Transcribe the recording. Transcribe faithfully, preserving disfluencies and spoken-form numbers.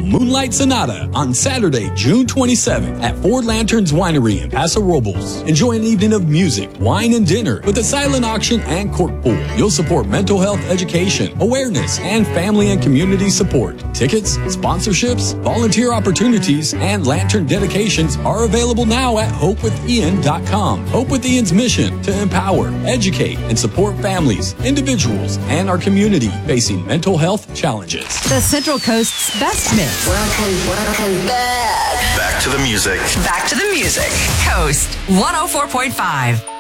Moonlight Sonata on Saturday, June twenty-seventh at Four Lanterns Winery in Paso Robles. Enjoy an evening of music, wine, and dinner with a silent auction and cork pool. You'll support mental health education, awareness, and family and community support. Tickets, sponsorships, volunteer opportunities, and lantern dedications are available now at hope with ian dot com. Hope with Ian's mission to empower, educate, and support families, individuals, and our community facing mental health challenges. The Central Coast's best mix. Welcome, welcome back. Back to the music. Back to the music. Coast one oh four point five.